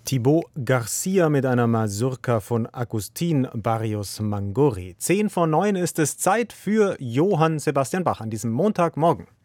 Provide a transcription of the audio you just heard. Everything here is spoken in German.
Thibaut Garcia mit einer Mazurka von Agustín Barrios Mangorri. 10 vor 9 ist es Zeit für Johann Sebastian Bach an diesem Montagmorgen.